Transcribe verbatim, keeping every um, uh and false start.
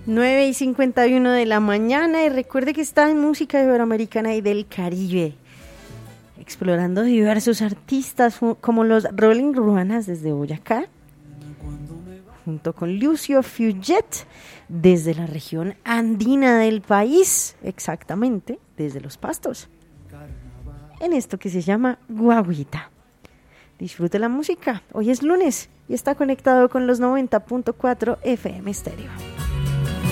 nueve y cincuenta y uno de la mañana y recuerde que está en música iberoamericana y del Caribe, explorando diversos artistas como los Rolling Ruanas desde Boyacá, junto con Lucio Fuget desde la región andina del país, exactamente desde Los Pastos, en esto que se llama Guaguita. Disfrute la música, hoy es lunes y está conectado con los noventa punto cuatro F M Stereo.